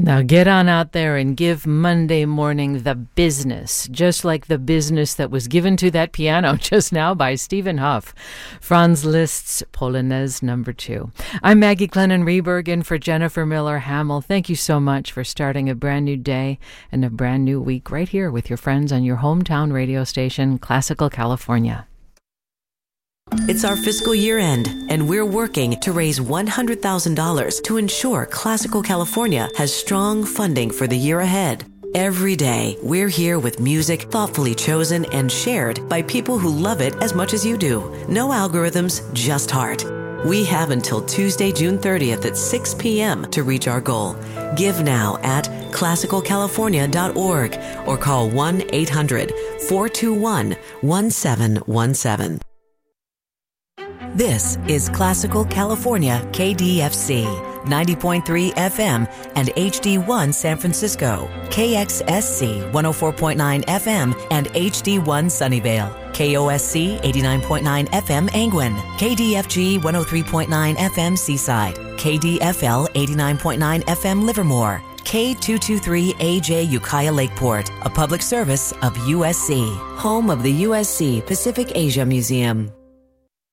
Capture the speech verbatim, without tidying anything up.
Now get on out there and give Monday morning the business, just like the business that was given to that piano just now by Stephen Huff. Franz Liszt's Polonaise number two. I'm Maggie Glennon Rieberg in for Jennifer Miller Hamill. Thank you so much for starting a brand new day and a brand new week right here with your friends on your hometown radio station, Classical California. It's our fiscal year end, and we're working to raise one hundred thousand dollars to ensure Classical California has strong funding for the year ahead. Every day, we're here with music thoughtfully chosen and shared by people who love it as much as you do. No algorithms, just heart. We have until Tuesday, June thirtieth at six p.m. to reach our goal. Give now at classical california dot org or call one eight hundred four two one one seven one seven. This is Classical California K D F C, ninety point three F M and H D one San Francisco, K X S C one oh four point nine F M and H D one Sunnyvale, K O S C eighty-nine point nine F M Angwin, K D F G one oh three point nine F M Seaside, K D F L eighty-nine point nine F M Livermore, K two twenty-three A J Ukiah Lakeport, a public service of U S C, home of the U S C Pacific Asia Museum.